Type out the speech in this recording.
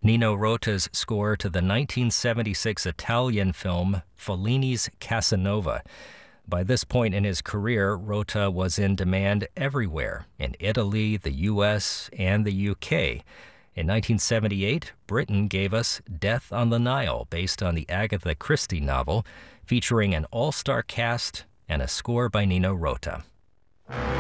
Nino Rota's score to the 1976 Italian film Fellini's Casanova. By this point in his career, Rota was in demand everywhere, in Italy, the U.S., and the U.K. In 1978, Britain gave us Death on the Nile, based on the Agatha Christie novel, featuring an all-star cast and a score by Nino Rota.